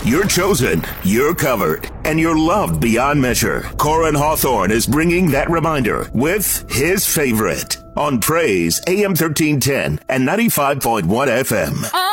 You're chosen, you're covered, and you're loved beyond measure. Corin Hawthorne is bringing that reminder with his favorite on Praise AM 1310 and 95.1 FM.